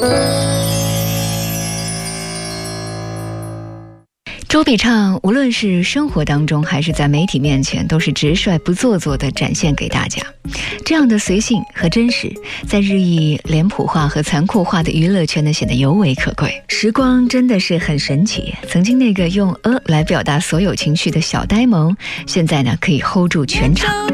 周笔畅无论是生活当中还是在媒体面前，都是直率不做作地展现给大家。这样的随性和真实，在日益脸谱化和残酷化的娱乐圈呢，显得尤为可贵。时光真的是很神奇，曾经那个用来表达所有情绪的小呆萌，现在呢可以 hold 住全场。